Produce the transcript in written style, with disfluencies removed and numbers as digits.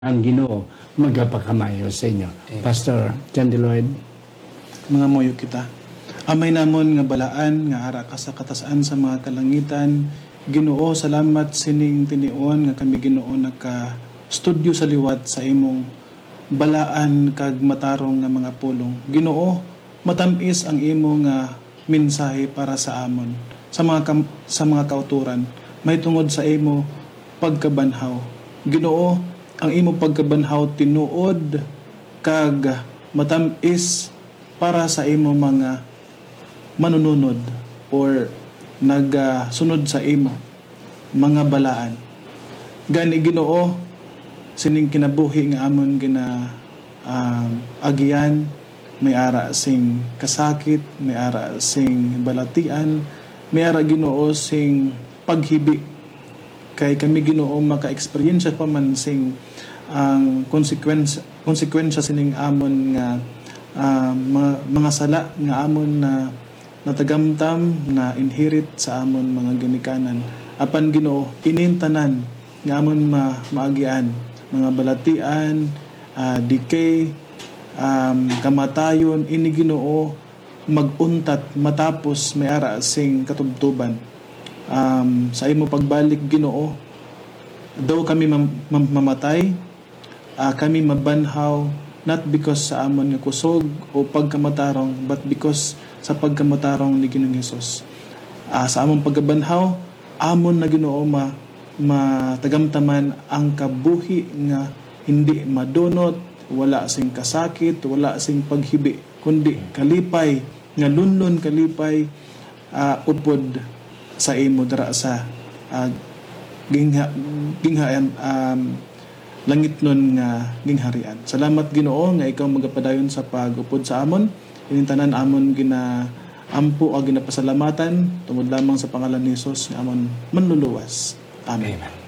ang Ginoo magapakamayo sa inyo. Pastor John D. Lloyd. Mga moyo kita. Amay namon nga balaan nga ara ka sa katasaan sa mga kalangitan. Ginoo, salamat sining tinion nga kami Ginoo nagka studio sa liwat sa imong balaan kag matarong nga mga pulong. Ginoo, matamis ang imong mensahe para sa amon sa mga kauturan. May tungod sa imo pagkabanhaw. Ginoo, ang imo pagkabanhaw tinuod kag matamis para sa imo mga manununod or nagsunod sa imo mga balaan. Gani Ginoo, sining kinabuhi nga amon agian, may ara sing kasakit, may ara sing balatian, may ara Ginoo sing paghibi. Kay kami Ginoo maka-experience pa man sing ang konsekwensya sining amon nga mga sala nga amon na natagamtam na inherit sa amon mga ginikanan. Apan Ginoo, inintanan nga amon maagian mga balatian, decay, kamatayon, ini Ginoo maguntat matapos may ara sing katubtuban. Sa imo pagbalik Ginoo, daw kami mamatay, kami mabanhaw, not because sa amon nga kusog o pagkamatarong, but because sa pagkamatarong ni Ginoong Hesus. Sa amon pagkabanhaw, amon na Ginoo matagamtaman ang kabuhi nga hindi madunot, wala sing kasakit, wala sing paghibi, kundi kalipay nga lunlon kalipay upod sa imo dara sa ginghaan langit nun nga gingharian. Salamat Ginoo nga ikaw magapadayon sa pag-upod sa amon. Inintanan amon ampo o ginapasalamatan tungod lamang sa pangalan ni Jesus nga amon manluluwas. Amen.